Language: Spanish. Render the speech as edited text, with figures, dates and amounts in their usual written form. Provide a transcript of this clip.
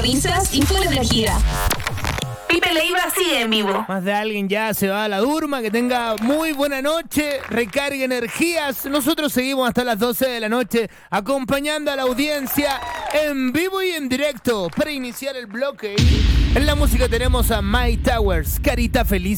camisas y full energía. Pipe Leiva sigue en vivo. Más de alguien ya se va a la Durma. Que tenga muy buena noche, recargue energías. Nosotros seguimos hasta las 12 de la noche acompañando a la audiencia en vivo y en directo para iniciar el bloque. En la música tenemos a My Towers, Carita Feliz.